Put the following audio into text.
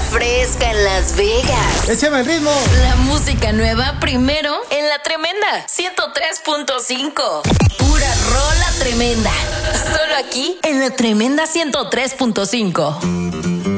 fresca en Las Vegas. ¡Échame el ritmo! La música nueva primero en La Tremenda 103.5. Pura rola tremenda. Solo aquí en La Tremenda 103.5.